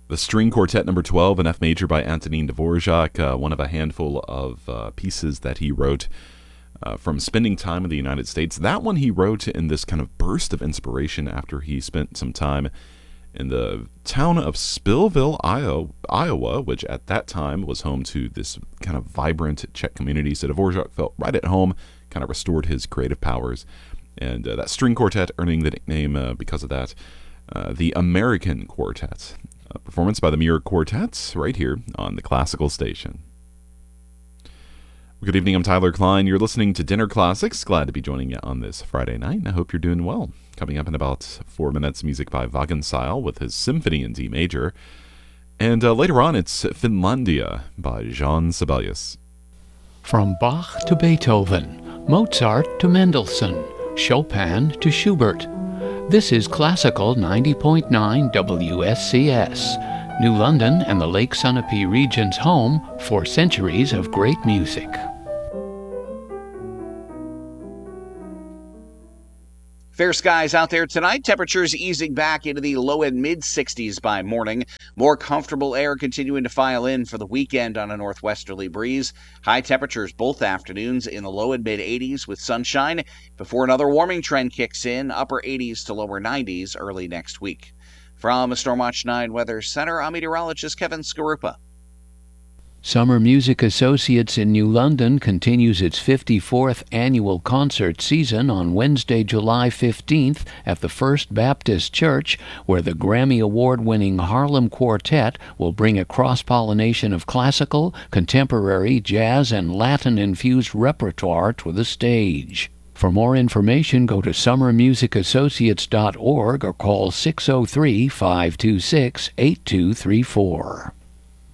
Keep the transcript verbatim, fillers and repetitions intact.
The String Quartet number twelve in F major by Antonin Dvorak, uh, one of a handful of uh, pieces that he wrote uh, from spending time in the United States. That one he wrote in this kind of burst of inspiration after he spent some time in the town of Spillville, Iowa, which at that time was home to this kind of vibrant Czech community. So Dvorak felt right at home, kind of restored his creative powers. And uh, that string quartet earning the nickname uh, because of that, uh, the American Quartet. A performance by the Muir Quartet right here on the Classical Station. Good evening, I'm Tyler Klein. You're listening to Dinner Classics. Glad to be joining you on this Friday night, and I hope you're doing well. Coming up in about four minutes, music by Wagenseil with his Symphony in D major. And uh, later on, it's Finlandia by Jean Sibelius. From Bach to Beethoven, Mozart to Mendelssohn, Chopin to Schubert. This is Classical ninety point nine W S C S, New London and the Lake Sunapee region's home for centuries of great music. Fair skies out there tonight. Temperatures easing back into the low and mid sixties by morning. More comfortable air continuing to file in for the weekend on a northwesterly breeze. High temperatures both afternoons in the low and mid eighties with sunshine before another warming trend kicks in, upper eighties to lower nineties early next week. From a Stormwatch nine Weather Center, I'm meteorologist Kevin Skarupa. Summer Music Associates in New London continues its fifty-fourth annual concert season on Wednesday, July fifteenth at the First Baptist Church, where the Grammy Award-winning Harlem Quartet will bring a cross-pollination of classical, contemporary, jazz, and Latin-infused repertoire to the stage. For more information, go to summer music associates dot org or call six oh three, five two six, eight two three four.